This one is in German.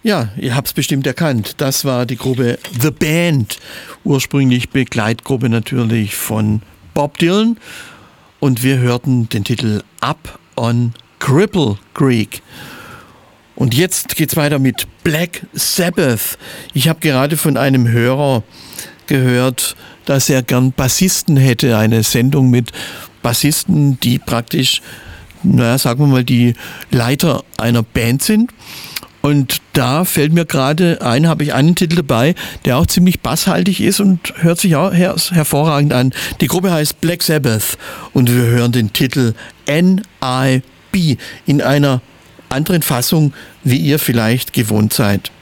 Ja, ihr habt es bestimmt erkannt. Das war die Gruppe The Band, ursprünglich Begleitgruppe natürlich von Bob Dylan. Und wir hörten den Titel Up on Cripple Creek. Und jetzt geht's weiter mit Black Sabbath. Ich habe gerade von einem Hörer gehört, dass er gern Bassisten hätte. Eine Sendung mit Bassisten, die praktisch, sagen wir mal, die Leiter einer Band sind. Und da fällt mir gerade ein, habe ich einen Titel dabei, der auch ziemlich basshaltig ist und hört sich auch hervorragend an. Die Gruppe heißt Black Sabbath und wir hören den Titel N.I.B. in einer anderen Fassung, wie ihr vielleicht gewohnt seid.